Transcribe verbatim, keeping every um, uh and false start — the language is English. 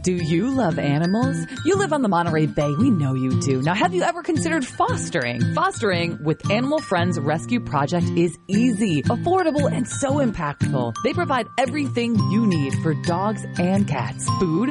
Do you love animals? You live on the Monterey Bay. We know you do. Now, have you ever considered fostering? Fostering with Animal Friends Rescue Project is easy, affordable, and so impactful. They provide everything you need for dogs and cats. Food,